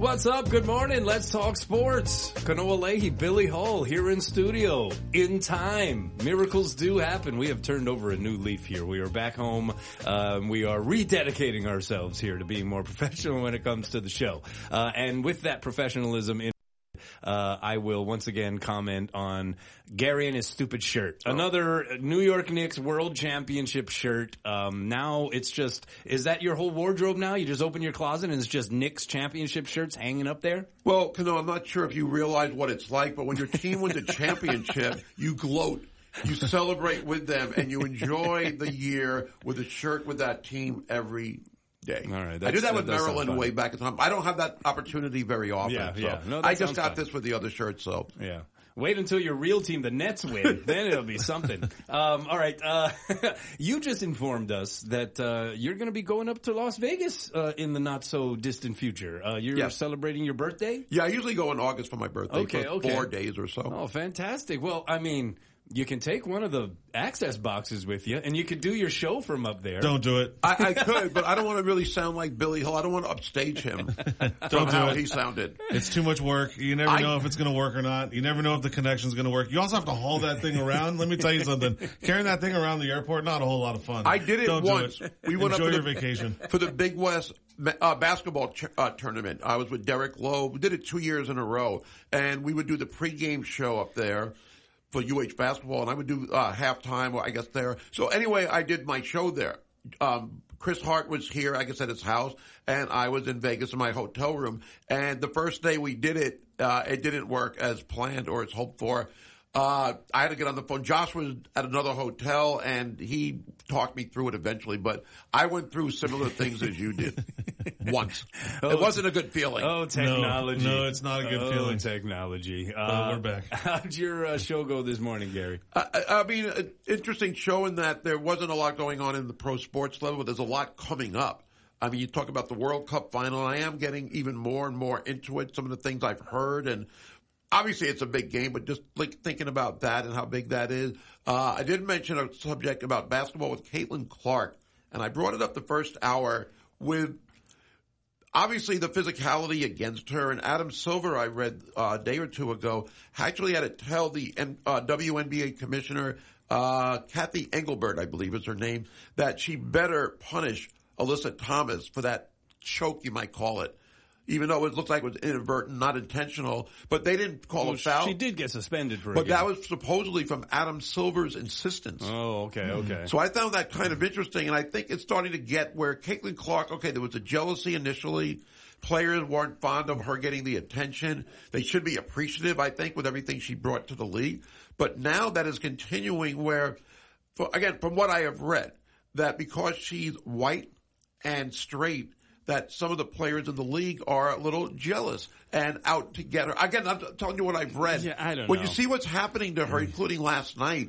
What's up? Good morning. Let's talk sports. Kanoa Leahy, Billy Hull here in studio. In time. Miracles do happen. We have turned over a new leaf here. We are back home. We are rededicating ourselves here to being more professional when it comes to the show. And with that professionalism in I will once again comment on Gary and his stupid shirt. Another New York Knicks World Championship shirt. Now it's just, is that your whole wardrobe now? You just open your closet and it's just Knicks Championship shirts hanging up there? Well, Kano, I'm not sure if you realize what it's like, but when your team wins a championship, you gloat. You celebrate with them and you enjoy the year with a shirt with that team every day. All right, I did that with Maryland way back in time. I don't have that opportunity very often. Yeah. No, I just got this with the other shirt, so. Yeah. Wait until your real team, the Nets, win. Then it'll be something. All right. You just informed us that you're going to be going up to Las Vegas in the not-so-distant future. You're celebrating your birthday? Yeah, I usually go in August for my birthday. Okay. 4 days or so. Oh, fantastic. Well, I mean, you can take one of the access boxes with you, and you could do your show from up there. Don't do it. I could, but I don't want to really sound like Billy Hill. I don't want to upstage him from how he sounded. It's too much work. You never know if it's going to work or not. You never know if the connection's going to work. You also have to haul that thing around. Let me tell you something. Carrying that thing around the airport, not a whole lot of fun. I did it once. We went Enjoy up your vacation. For the Big West basketball tournament. I was with Derek Lowe. We did it 2 years in a row, and we would do the pregame show up there for UH basketball, and I would do halftime, I guess, there. So anyway, I did my show there. Chris Hart was here, I guess, at his house, and I was in Vegas in my hotel room. And the first day we did it, it didn't work as planned or as hoped for. I had to get on the phone. Josh was at another hotel, and he talked me through it eventually, but I went through similar things as you did once. It wasn't a good feeling. Oh, technology. No, it's not a good feeling. Technology. We're back. How'd your show go this morning, Gary? I mean, an interesting show in that there wasn't a lot going on in the pro sports level, but there's a lot coming up. I mean, you talk about the World Cup final. I am getting even more and more into it, some of the things I've heard, and obviously it's a big game, but just like thinking about that and how big that is. I did mention a subject about basketball with Caitlin Clark, and I brought it up the first hour with obviously the physicality against her. And Adam Silver, I read a day or two ago, actually had to tell the WNBA commissioner, Kathy Engelbert, I believe is her name, that she better punish Alyssa Thomas for that choke, you might call it. Even though it looked like it was inadvertent, not intentional, but they didn't call a foul. She did get suspended for it. But that was supposedly from Adam Silver's insistence. Oh, okay. So I found that kind of interesting, and I think it's starting to get where Caitlin Clark, okay, there was a jealousy initially. Players weren't fond of her getting the attention. They should be appreciative, I think, with everything she brought to the league. But now that is continuing where, again, from what I have read, that because she's white and straight, that some of the players in the league are a little jealous and out to get her. Again, I'm telling you what I've read. Yeah, I don't know. When you see what's happening to her, including last night,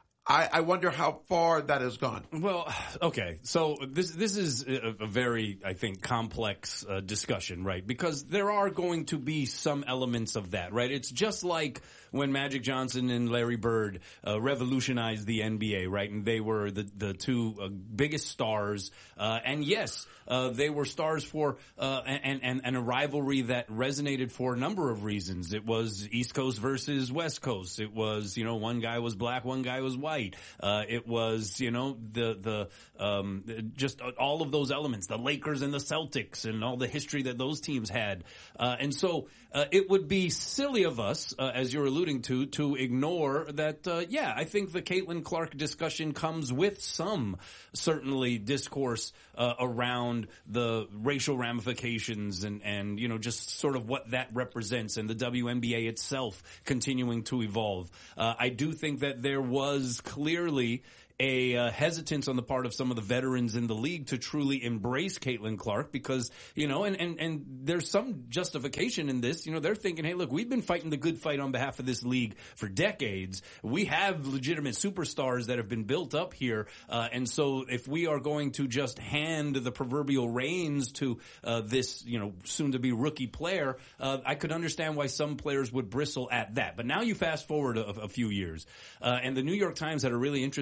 I wonder how far that has gone. Well, okay. So this is a very, I think, complex discussion, right? Because there are going to be some elements of that, right? It's just like when Magic Johnson and Larry Bird revolutionized the NBA, right? And they were the two biggest stars. And yes, they were stars for and a rivalry that resonated for a number of reasons. It was East Coast versus West Coast. It was, one guy was black, one guy was white. It was, just all of those elements, the Lakers and the Celtics and all the history that those teams had. And so, it would be silly of us, as you're alluding to ignore that, I think the Caitlin Clark discussion comes with some, certainly, discourse, around the racial ramifications and, just sort of what that represents and the WNBA itself continuing to evolve. I do think that there was clearly a hesitance on the part of some of the veterans in the league to truly embrace Caitlin Clark because, and there's some justification in this. They're thinking, hey, look, we've been fighting the good fight on behalf of this league for decades. We have legitimate superstars that have been built up here. And so if we are going to just hand the proverbial reins to this, soon to be rookie player, I could understand why some players would bristle at that. But now you fast forward a few years, and the New York Times had a really interesting article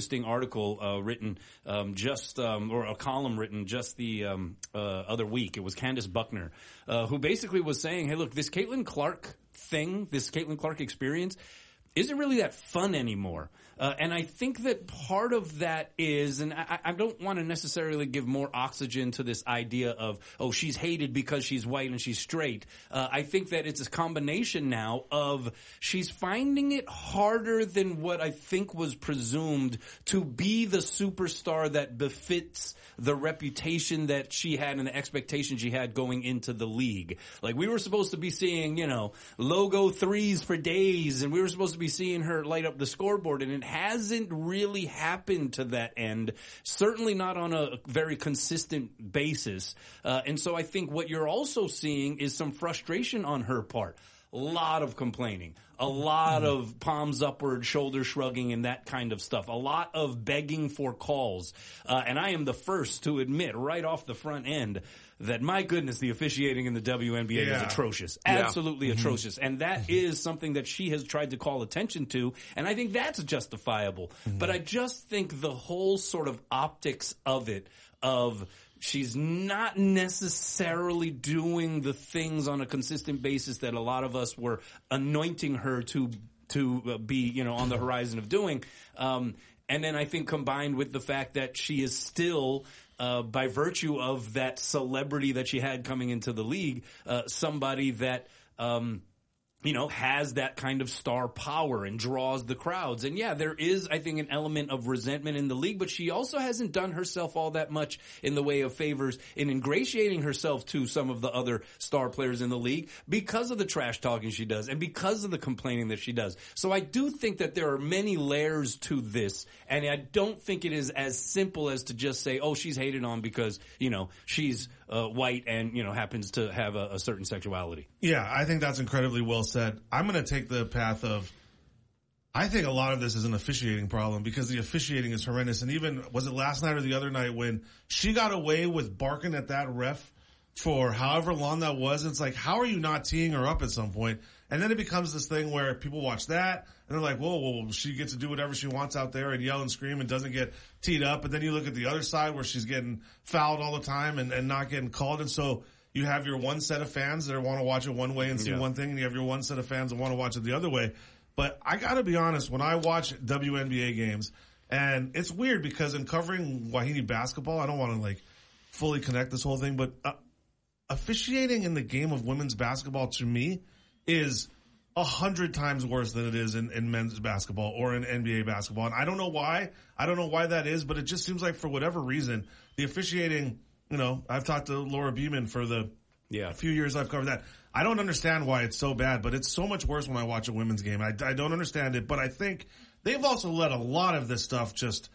article written or a column written just the other week. It was Candace Buckner, who basically was saying, hey, look, this Caitlin Clark thing, this Caitlin Clark experience isn't really that fun anymore. And I think that part of that is, and I don't want to necessarily give more oxygen to this idea of, oh, she's hated because she's white and she's straight. I think that it's a combination now of she's finding it harder than what I think was presumed to be the superstar that befits the reputation that she had and the expectations she had going into the league. Like, we were supposed to be seeing, logo threes for days, and we were supposed to be seeing her light up the scoreboard, and it hasn't really happened to that end, certainly not on a very consistent basis. And so I think what you're also seeing is some frustration on her part. A lot of complaining, a lot of palms upward, shoulder shrugging, and that kind of stuff. A lot of begging for calls. And I am the first to admit right off the front end that, my goodness, the officiating in the WNBA is atrocious. Absolutely atrocious. And that is something that she has tried to call attention to, and I think that's justifiable. But I just think the whole sort of optics of it, of she's not necessarily doing the things on a consistent basis that a lot of us were anointing her to be, on the horizon of doing. And then I think combined with the fact that she is still, by virtue of that celebrity that she had coming into the league, somebody that, has that kind of star power and draws the crowds. And yeah, there is, I think, an element of resentment in the league, but she also hasn't done herself all that much in the way of favors in ingratiating herself to some of the other star players in the league because of the trash talking she does and because of the complaining that she does. So I do think that there are many layers to this, and I don't think it is as simple as to just say, oh, she's hated on because, she's white and, happens to have a certain sexuality. Yeah, I think that's incredibly well said. I'm going to take the path of, I think a lot of this is an officiating problem because the officiating is horrendous. And even, was it last night or the other night when she got away with barking at that ref for however long that was? It's like, how are you not teeing her up at some point? And then it becomes this thing where people watch that and they're like, whoa, she gets to do whatever she wants out there and yell and scream and doesn't get teed up. And then you look at the other side where she's getting fouled all the time and not getting called. And so you have your one set of fans that want to watch it one way and see one thing, and you have your one set of fans that want to watch it the other way. But I got to be honest, when I watch WNBA games, and it's weird because in covering Wahine basketball, I don't want to fully connect this whole thing, but officiating in the game of women's basketball to me is 100 times worse than it is in men's basketball or in NBA basketball. And I don't know why. I don't know why that is, but it just seems like for whatever reason, the officiating, I've talked to Laura Beeman for the few years I've covered that. I don't understand why it's so bad, but it's so much worse when I watch a women's game. I don't understand it, but I think they've also let a lot of this stuff just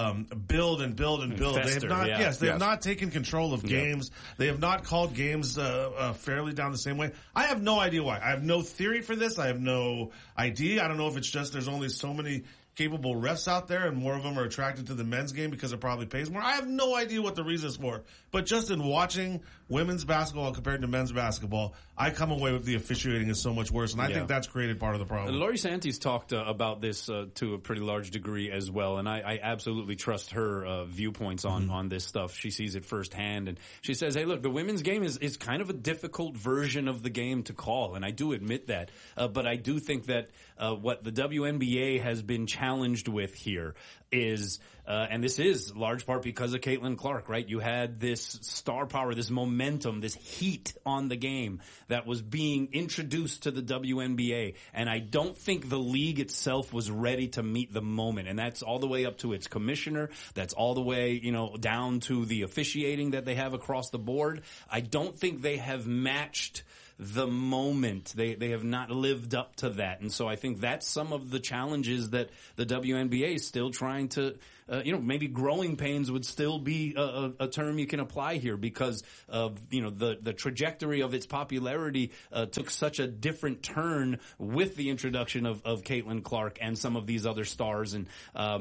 build and build and build. Fester, they have not taken control of games. They have not called games fairly down the same way. I have no idea why. I have no theory for this. I have no idea. I don't know if it's just there's only so many capable refs out there and more of them are attracted to the men's game because it probably pays more. I have no idea what the reason is for. But just in watching women's basketball compared to men's basketball, I come away with the officiating is so much worse, and I think that's created part of the problem. Laurie Santis talked about this to a pretty large degree as well, and I absolutely trust her viewpoints on this stuff. She sees it firsthand, and she says, hey, look, the women's game is kind of a difficult version of the game to call, and I do admit that. But I do think that what the WNBA has been challenged with here is, and this is large part because of Caitlin Clark, right? You had this star power, this momentum, this heat on the game that was being introduced to the WNBA. And I don't think the league itself was ready to meet the moment. And that's all the way up to its commissioner. That's all the way, down to the officiating that they have across the board. I don't think they have matched the moment. They have not lived up to that. And so I think that's some of the challenges that the WNBA is still trying to, maybe growing pains would still be a term you can apply here because of, the trajectory of its popularity took such a different turn with the introduction of Caitlin Clark and some of these other stars. And,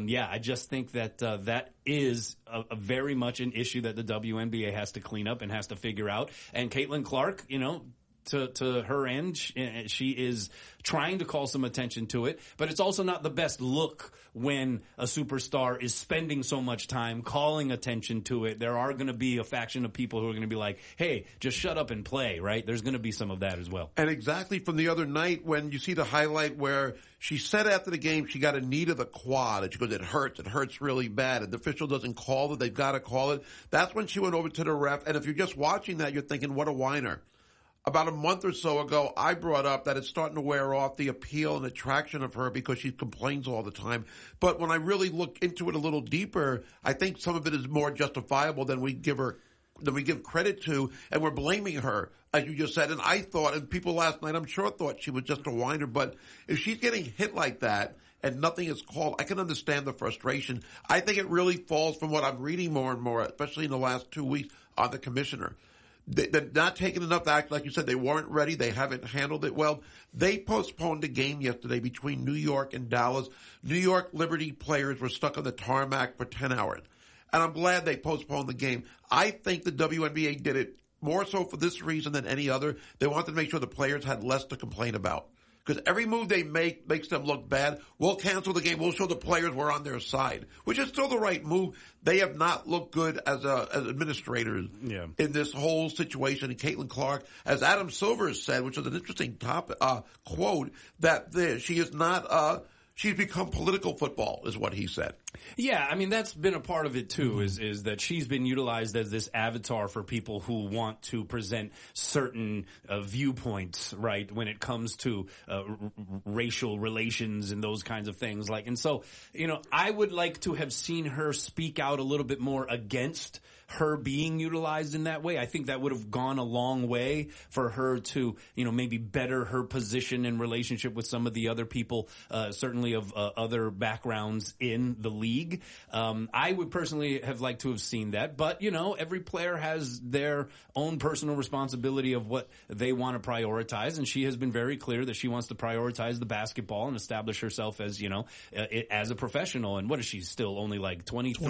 I just think that that is a very much an issue that the WNBA has to clean up and has to figure out. And Caitlin Clark, to her end. She is trying to call some attention to it, but it's also not the best look when a superstar is spending so much time calling attention to it. There are going to be a faction of people who are going to be like, hey, just shut up and play, right? There's going to be some of that as well. And exactly from the other night when you see the highlight where she said after the game she got a knee to the quad, and she goes, it hurts really bad, and the official doesn't call it, they've got to call it. That's when she went over to the ref, and if you're just watching that, you're thinking, what a whiner. About a month or so ago, I brought up that it's starting to wear off the appeal and attraction of her because she complains all the time. But when I really look into it a little deeper, I think some of it is more justifiable than we give credit to, and we're blaming her, as you just said. And I thought, and people last night, I'm sure thought she was just a whiner, but if she's getting hit like that and nothing is called, I can understand the frustration. I think it really falls from what I'm reading more and more, especially in the last 2 weeks, on the commissioner. They're not taking enough action. Like you said, they weren't ready. They haven't handled it well. They postponed a game yesterday between New York and Dallas. New York Liberty players were stuck on the tarmac for 10 hours. And I'm glad they postponed the game. I think the WNBA did it more so for this reason than any other. They wanted to make sure the players had less to complain about. Because every move they make makes them look bad. We'll cancel the game. We'll show the players we're on their side, which is still the right move. They have not looked good as administrators in this whole situation. And Caitlin Clark, as Adam Silver said, which is an interesting quote, that she is not she's become political football, is what he said. Yeah, I mean, that's been a part of it, too, is that she's been utilized as this avatar for people who want to present certain viewpoints, right, when it comes to racial relations and those kinds of things. And so, I would like to have seen her speak out a little bit more against her being utilized in that way. I think that would have gone a long way for her to, maybe better her position in relationship with some of the other people, certainly of other backgrounds in the league. I would personally have liked to have seen that, but every player has their own personal responsibility of what they want to prioritize, and she has been very clear that she wants to prioritize the basketball and establish herself as, as a professional. And what is she, still only like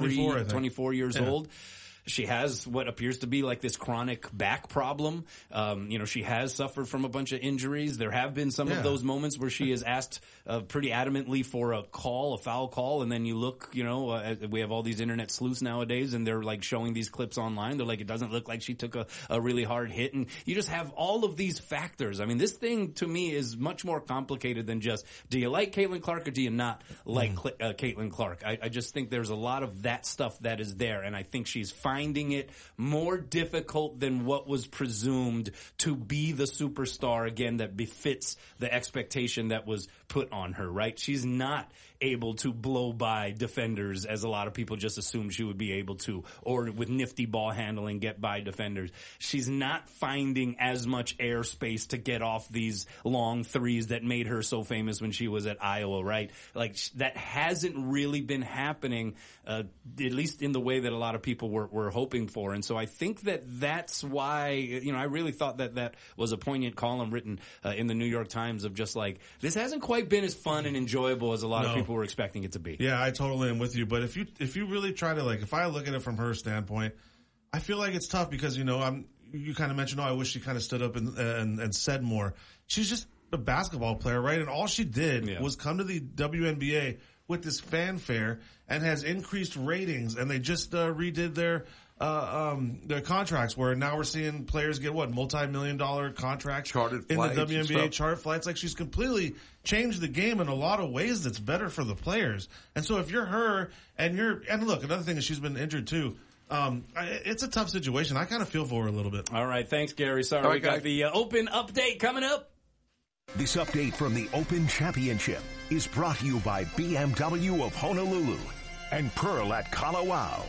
24 years old? She has what appears to be like this chronic back problem. She has suffered from a bunch of injuries. There have been some of those moments where she has asked pretty adamantly for a foul call, and then you look, we have all these internet sleuths nowadays, and they're like showing these clips online. They're like, it doesn't look like she took a really hard hit, and you just have all of these factors. I mean, this thing to me is much more complicated than just, do you like Caitlin Clark or do you not like Caitlin Clark? I just think there's a lot of that stuff that is there, and I think she's finding it more difficult than what was presumed to be the superstar again that befits the expectation that was put on her, right? She's not able to blow by defenders as a lot of people just assumed she would be able to, or with nifty ball handling get by defenders. She's not finding as much airspace to get off these long threes that made her so famous when she was at Iowa, right? That hasn't really been happening, at least in the way that a lot of people were hoping for. And so I think that's why, I really thought that was a poignant column written in the New York Times of just like, this hasn't quite been as fun and enjoyable as a lot of people were expecting it to be. Yeah, I totally am with you. But if you really try to, if I look at it from her standpoint, I feel like it's tough because, you kind of mentioned, I wish she kind of stood up and said more. She's just a basketball player, right? And all she did was come to the WNBA with this fanfare and has increased ratings. And they just redid their contracts, where now we're seeing players get multi-million-dollar contracts charted in the WNBA chart flights. She's completely changed the game in a lot of ways that's better for the players. And so if you're her and look, another thing is she's been injured too. It's a tough situation. I kind of feel for her a little bit. All right. Thanks, Gary. Sorry, we got the Open update coming up. This update from the Open Championship is brought to you by BMW of Honolulu and Pearl at Kalawao.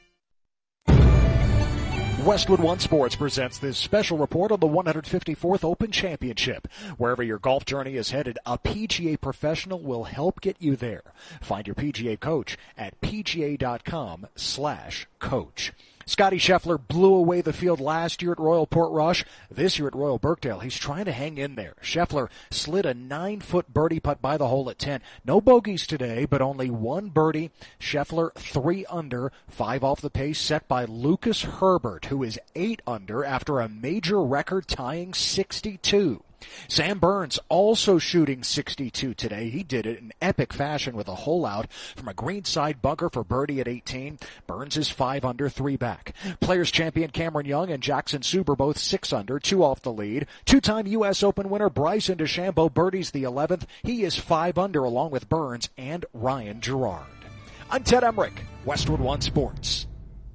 Westwood One Sports presents this special report on the 154th Open Championship. Wherever your golf journey is headed, a PGA professional will help get you there. Find your PGA coach at pga.com/coach. Scotty Scheffler blew away the field last year at Royal Portrush. This year at Royal Birkdale, he's trying to hang in there. Scheffler slid a 9-foot birdie putt by the hole at 10. No bogeys today, but only one birdie. Scheffler 3 under, 5 off the pace set by Lucas Herbert, who is 8 under after a major record-tying 62. Sam Burns also shooting 62 today. He did it in epic fashion with a hole out from a greenside bunker for birdie at 18. Burns is 5 under, 3 back. Players champion Cameron Young and Jackson Suber both 6 under, 2 off the lead. 2-time U.S. Open winner Bryson DeChambeau birdies the 11th. He is 5 under along with Burns and Ryan Gerard. I'm Ted Emmerich, Westwood One Sports.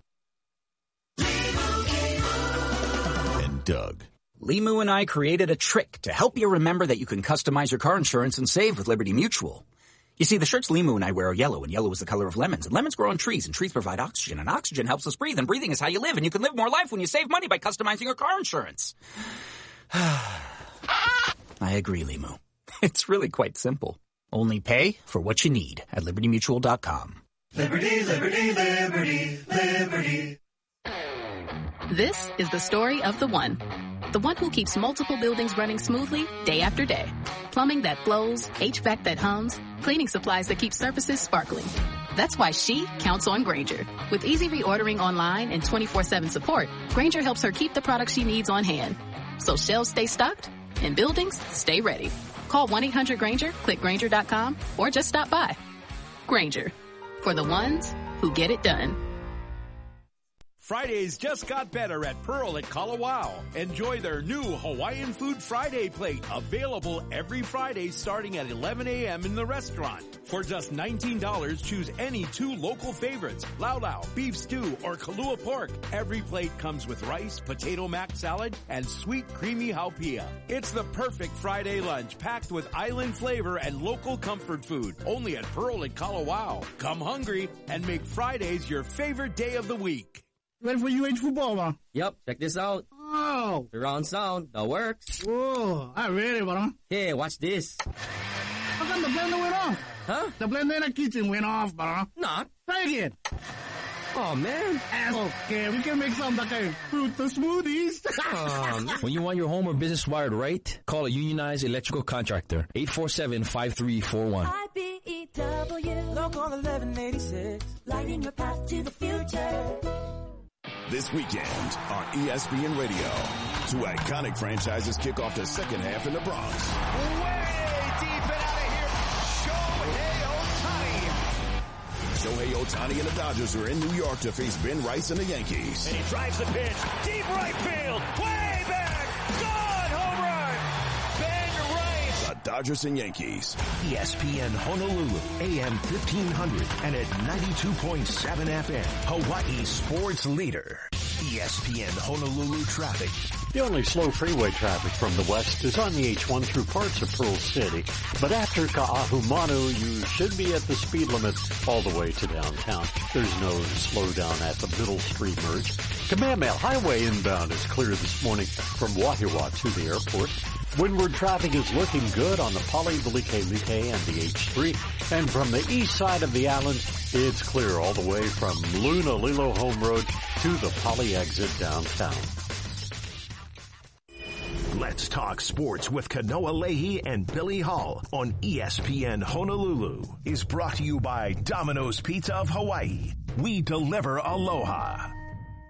And Doug. Limu and I created a trick to help you remember that you can customize your car insurance and save with Liberty Mutual. You see, the shirts Limu and I wear are yellow, and yellow is the color of lemons, and lemons grow on trees, and trees provide oxygen, and oxygen helps us breathe, and breathing is how you live, and you can live more life when you save money by customizing your car insurance. I agree, Limu. It's really quite simple. Only pay for what you need at LibertyMutual.com. Liberty, liberty, liberty, liberty. This is the story of the one. The one who keeps multiple buildings running smoothly day after day. Plumbing that flows, HVAC that hums, cleaning supplies that keep surfaces sparkling. That's why she counts on Grainger. With easy reordering online and 24/7 support, Grainger helps her keep the products she needs on hand. So shelves stay stocked and buildings stay ready. Call 1-800-GRAINGER, click Grainger.com, or just stop by. Grainger, for the ones who get it done. Fridays just got better at Pearl at Kalawao. Enjoy their new Hawaiian Food Friday plate, available every Friday starting at 11 a.m. in the restaurant. For just $19, choose any 2 local favorites, laulau, beef stew, or Kalua pork. Every plate comes with rice, potato mac salad, and sweet creamy haupia. It's the perfect Friday lunch packed with island flavor and local comfort food. Only at Pearl at Kalawao. Come hungry and make Fridays your favorite day of the week. Ready for UH football, man? Yep, check this out. Oh. Surround sound, that works. Whoa, I'm ready, man. Hey, watch this. How come the blender went off? Huh? The blender in the kitchen went off, man. Nah. Try again. Oh, man. Okay, we can make some like a fruit smoothies. When you want your home or business wired right, call a unionized electrical contractor. 847-5341. IBEW, Local 1186, lighting your path to the future. This weekend on ESPN Radio, 2 iconic franchises kick off the second half in the Bronx. Way deep and out of here, Shohei Ohtani and the Dodgers are in New York to face Ben Rice and the Yankees. And he drives the pitch, deep right field, way back, gone, home run, Ben Rice. The Dodgers and Yankees. ESPN Honolulu, AM 1500 and at 92.7 FM, Hawaii's sports leader. ESPN Honolulu traffic. The only slow freeway traffic from the west is on the H1 through parts of Pearl City. But after Ka'ahumanu, you should be at the speed limit all the way to downtown. There's no slowdown at the Middle Street merge. Kamehameha Highway inbound is clear this morning from Wahiawa to the airport. Windward traffic is looking good on the Pali, the Like and the H3. And from the east side of the island, it's clear all the way from Luna Lilo Home Road to the Pali exit downtown. Let's talk sports with Kanoa Leahy and Billy Hall on ESPN Honolulu is brought to you by Domino's Pizza of Hawaii. We deliver aloha.